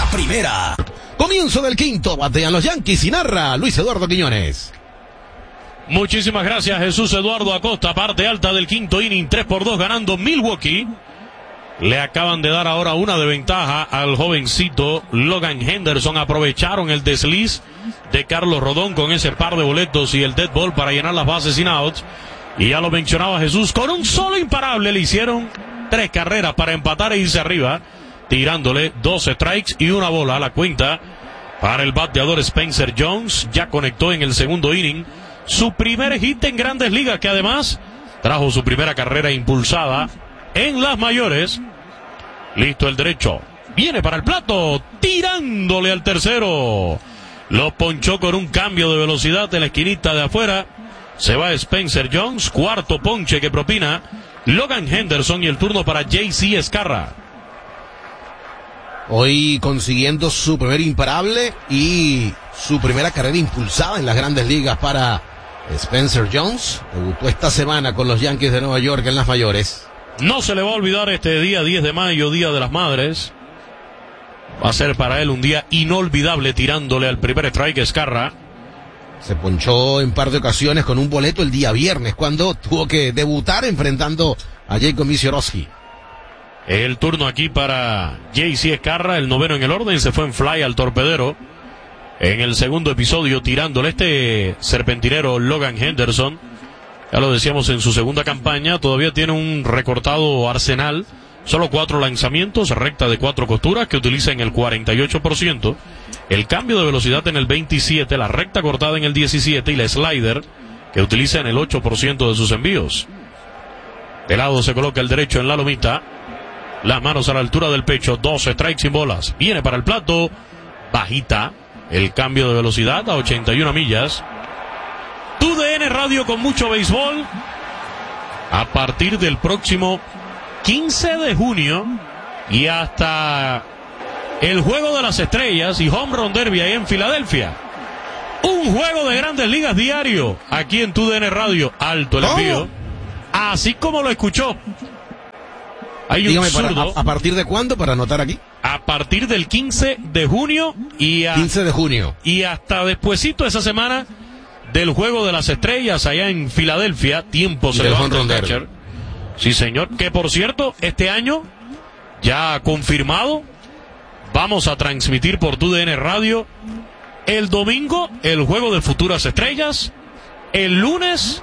La primera. Comienzo del quinto, batean los Yankees y narra Luis Eduardo Quiñones. Muchísimas gracias, Jesús Eduardo Acosta. Parte alta del quinto inning, 3-2 ganando Milwaukee. Le acaban de dar ahora una de ventaja al jovencito Logan Henderson. Aprovecharon el desliz de Carlos Rodón con ese par de boletos y el dead ball para llenar las bases sin outs. Y ya lo mencionaba Jesús, con un solo imparable le hicieron 3 carreras para empatar e irse arriba, tirándole 2 strikes y una bola a la cuenta para el bateador Spencer Jones. Ya conectó en el segundo inning su primer hit en Grandes Ligas, que además trajo su primera carrera impulsada en las mayores. Listo el derecho, viene para el plato, tirándole al tercero. Lo ponchó con un cambio de velocidad en la esquinita de afuera. Se va Spencer Jones, cuarto ponche que propina Logan Henderson, y el turno para JC Escarra. Hoy consiguiendo su primer imparable y su primera carrera impulsada en las Grandes Ligas para Spencer Jones. Debutó esta semana con los Yankees de Nueva York en las mayores. No se le va a olvidar este día 10 de mayo, Día de las Madres. Va a ser para él un día inolvidable, tirándole al primer strike Escarra. Se ponchó en par de ocasiones con un boleto el día viernes, cuando tuvo que debutar enfrentando a Jacob Misiorowski. El turno aquí para JC Escarra, el noveno en el orden. Se fue en fly al torpedero en el segundo episodio, tirándole este serpentinero Logan Henderson. Ya lo decíamos, en su segunda campaña todavía tiene un recortado arsenal. Solo 4 lanzamientos, recta de 4 costuras que utiliza en el 48%, el cambio de velocidad en el 27%, la recta cortada en el 17% y la slider que utiliza en el 8% de sus envíos. De lado se coloca el derecho en la lomita, las manos a la altura del pecho, 2 strikes sin bolas. Viene para el plato, bajita, el cambio de velocidad a 81 millas. TUDN Radio con mucho béisbol. A partir del próximo 15 de junio y hasta el Juego de las Estrellas y Home Run Derby ahí en Filadelfia. Un juego de Grandes Ligas diario aquí en TUDN Radio. Alto el envío. Así como lo escuchó. Hay un zurdo. ¿A partir de cuándo, para anotar aquí? A partir del 15 de junio y 15 de junio. Y hasta despuesito esa semana del Juego de las Estrellas allá en Filadelfia. Tiempo se levanta el catcher. Sí, señor. Que por cierto, este año, ya confirmado, vamos a transmitir por TUDN Radio el domingo el Juego de Futuras Estrellas, el lunes